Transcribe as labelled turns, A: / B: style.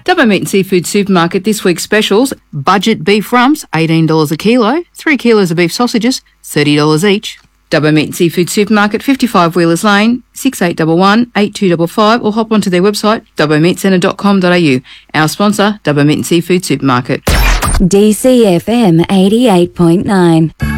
A: Dubbo Meat and Seafood Supermarket this week's specials: budget beef rumps, $18 a kilo, 3 kilos of beef sausages, $30 each. Dubbo Meat and Seafood Supermarket, 55 Wheelers Lane, 6811 8255, or hop onto their website, dubbomeatcentre.com.au. Our sponsor, Dubbo Meat and Seafood Supermarket.
B: DCFM 88.9.